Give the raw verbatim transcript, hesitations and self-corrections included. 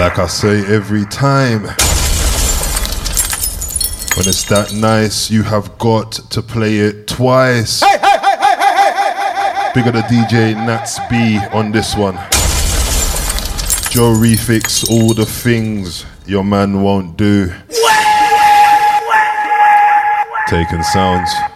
Like I say every time, when it's that nice, you have got to play it twice. Hey, hey, hey, hey, hey, hey, hey. Big of the D J Nats B on this one. Joe Refix, all the things your man won't do. Taking sounds.